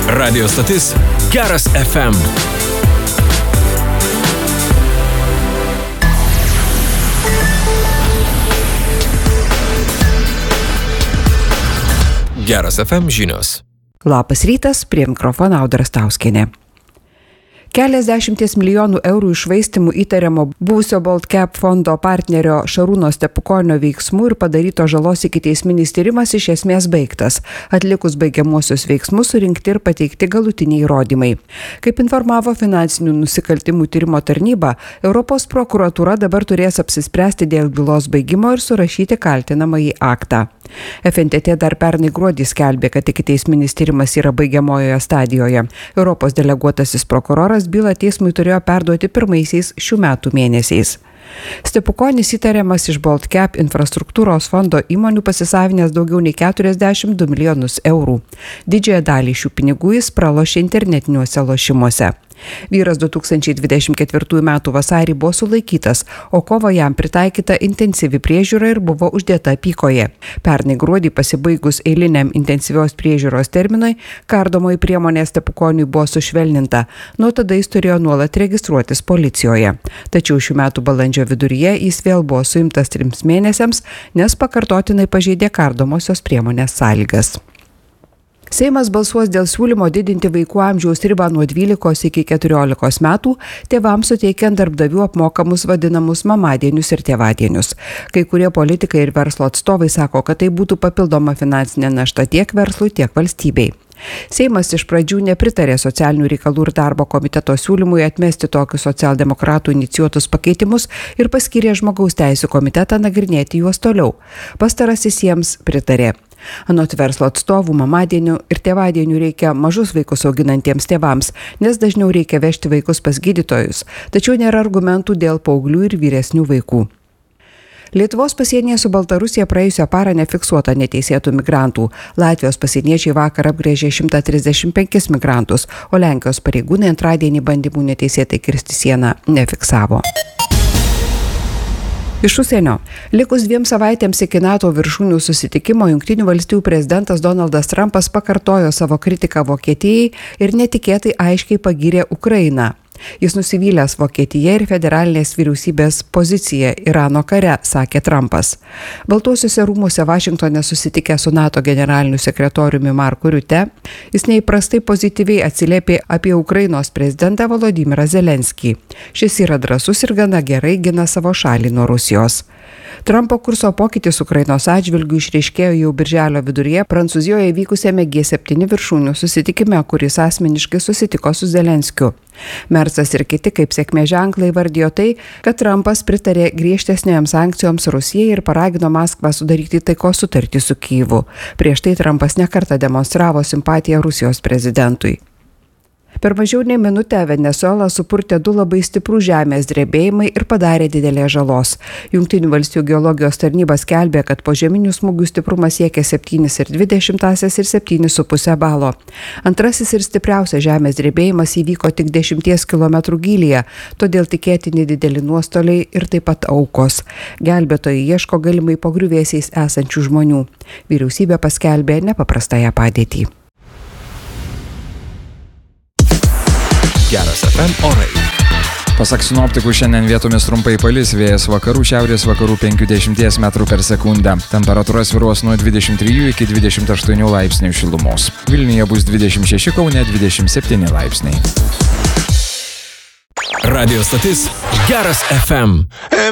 Radio stotis Geras FM. Geras FM žinios. Labas rytas, prie mikrofono Audra Stauskienė. Keliasdešimties milijonų eurų iššvaistimų įtariamo buvusio Baltcap fondo partnerio Šarūno Stepukonio veiksmų ir padaryto žalos ikiteisminis tyrimas iš esmės baigtas. Atlikus baigiamuosius veiksmus surinkti ir pateikti galutiniai įrodymai. Kaip informavo finansinių nusikaltimų tyrimo tarnyba, Europos prokuratūra dabar turės apsispręsti dėl bylos baigimo ir surašyti kaltinamąjį aktą. FNTT dar pernai gruodį skelbė, kad ikiteisminis tyrimas yra baigiamojoje stadijoje. Europos deleguotasis prokuroras bylą teismui turėjo perduoti pirmaisiais šių metų mėnesiais. Stepukonis įtariamas iš Baltcap infrastruktūros fondo įmonių pasisavinęs daugiau nei 42 milijonus eurų. Didžiąją dalį šių pinigų jis pralošė internetiniuose lošimuose. Vyras 2024 m. vasarį buvo sulaikytas, o kovo jam pritaikyta intensyvi priežiūra ir buvo uždėta apykoje. Pernai gruodį pasibaigus eiliniam intensyvios priežiūros terminui, kardomoji priemonė Stepukoniui buvo sušvelninta. Nuo tada jis turėjo nuolat registruotis policijoje. Tačiau šių metų balandžio viduryje jis vėl buvo suimtas 3 mėnesiams, nes pakartotinai pažeidė kardomosios priemonės sąlygas. Seimas balsuos dėl siūlymo didinti vaikų amžiaus ribą nuo 12 iki 14 metų, tėvams suteikiant darbdavių apmokamus vadinamus mamadienius ir tėvadienius. Kai kurie politikai ir verslo atstovai sako, kad tai būtų papildoma finansinė našta tiek verslui, tiek valstybei. Seimas iš pradžių nepritarė socialinių reikalų ir darbo komiteto siūlymui atmesti tokius socialdemokratų inicijuotus pakeitimus ir paskyrė žmogaus teisių komitetą nagrinėti juos toliau. Pastarasis jiems pritarė. Anot verslo atstovų, mamadienių ir tėvadienių reikia mažus vaikus auginantiems tėvams, nes dažniau reikia vežti vaikus pas gydytojus, tačiau nėra argumentų dėl paauglių ir vyresnių vaikų. Lietuvos pasienyje su Baltarusija praėjusią parą nefiksuota neteisėtų migrantų. Latvijos pasieniečiai vakar apgręžė 135 migrantus, o Lenkijos pareigūnai antradienį bandymų neteisėtai kirsti sieną nefiksavo. Iš užsienio. Likus 2 savaitėms iki NATO viršūnių susitikimo, Jungtinių valstijų prezidentas Donaldas Trumpas pakartojo savo kritiką Vokietijai ir netikėtai aiškiai pagyrė Ukrainą. Jis nusivylęs Vokietija ir federalinės vyriausybės pozicija Irano kare, sakė Trumpas. Baltuosiuose rūmuose Vašingtone susitikę su NATO generaliniu sekretoriumi Marku Riute, jis neįprastai pozityviai atsiliepė apie Ukrainos prezidentą Volodymyrą Zelenskį. Šis yra drąsus ir gana gerai gina savo šalį nuo Rusijos. Trumpo kurso pokytis Ukrainos atžvilgių išryškėjo jau birželio viduryje Prancūzijoje vykusiame G7 viršūnių susitikime, kuris asmeniškai susitiko su Zelenskiu. Mersas ir kiti kaip sėkmės ženklai vardijo tai, kad Trumpas pritarė griežtesnėms sankcijoms Rusijai ir paragino Maskvą sudaryti taikos sutartį su Kyjivu. Prieš tai Trumpas nekartą demonstravo simpatiją Rusijos prezidentui. Per mažiau nei minutę Venesuelą supurtė 2 labai stiprų žemės drebėjimai ir padarė didelės žalos. Jungtinių valstijų geologijos tarnyba skelbė, kad požeminių smūgių stiprumas siekia 7,2 ir 7,5 balo. Antrasis ir stipriausias žemės drebėjimas įvyko tik 10 km gylyje, todėl tikėtini dideli nuostoliai ir taip pat aukos. Gelbėtojai ieško galimai po griuvėsiais esančių žmonių. Vyriausybė paskelbė nepaprastąją padėtį. Geras FM orai. Pasak sinoptikų, šiandien vietomis trumpai palis, vėjas vakarų šiaurės vakarų 50 m/s. Temperatūra svyruos nuo 23 iki 28 laipsnių šilumos. Vilniuje bus 26, Kaune 27 laipsniai. Radio stotis Geras FM.